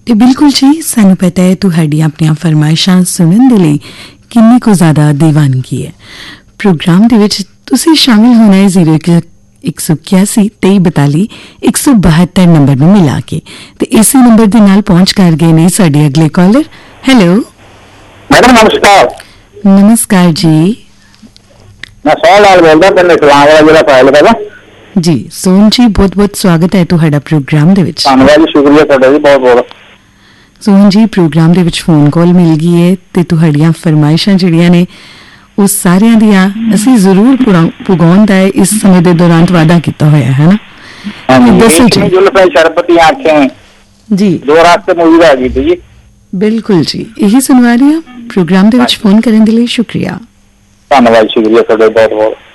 ਤੇ ਬਿਲਕੁਲ ਜੀ, ਸਾਨੂੰ ਪਤਾ ਹੈ ਤੁਹਾਡੀਆਂ ਆਪਣੀਆਂ ਫਰਮਾਇਸ਼ਾਂ ਸੁਣਨ ਦੇ ਲਈ ਕਿੰਨੀ ਕੁ ਜ਼ਿਆਦਾ ਦੀਵਾਨਗੀ ਹੈ। ਪ੍ਰੋਗਰਾਮ ਦੇ ਵਿੱਚ ਤੁਸੀਂ ਸ਼ਾਮਿਲ ਹੋਣਾ ਹੈ 0181 2342 172 ਨੰਬਰ ਨੂੰ ਮਿਲਾ ਕੇ, ਤੇ ਇਸੇ ਨੰਬਰ ਦੇ ਨਾਲ ਪਹੁੰਚ ਕਰ ਗਏ ਨੇ ਸਾਡੇ ਅਗਲੇ ਕਾਲਰ। ਹੈਲੋ मैडम नमस्कार। नमस्कार जी। मैं सोहन लाल बोलदा पिंड इस्लाम वाला जिला फाजिलका दा जी। सोहन जी, बहुत बहुत स्वागत है तुहाडा प्रोग्राम दे विच। धन्नवाद जी, शुक्रिया तुहाडा जी बहुत बहुत। सोहन जी, प्रोग्राम दे विच फोन कॉल मिल गई है ते तुहाडियां फरमाइशां जिहड़ियां ने ਉਹ ਸਾਰਿਆਂ ਦੀਆਂ ਅਸੀਂ ਜ਼ਰੂਰ ਪੁਗਾਉਣ ਦਾ ਇਸ ਸਮੇਂ ਦੇ ਦੌਰਾਨ ਵਾਅਦਾ ਕੀਤਾ ਹੋਇਆ ਹੈ ਨਾ। ਦੱਸੋ ਜੀ। जुल्फे शरबती आंखें जी, दो रास्ते मूवी ਦਾ ਗੀਤ ਜੀ। ਬਿਲਕੁਲ ਜੀ, ਇਹੀ ਸੁਣਵਾ ਰਹੀ ਹਾਂ। ਪ੍ਰੋਗਰਾਮ ਦੇ ਵਿੱਚ ਫੋਨ ਕਰਨ ਦੇ ਲਈ ਸ਼ੁਕਰੀਆ। ਧੰਨਵਾਦ, ਸ਼ੁਕਰੀਆ ਤੁਹਾਡਾ ਬਹੁਤ ਬਹੁਤ।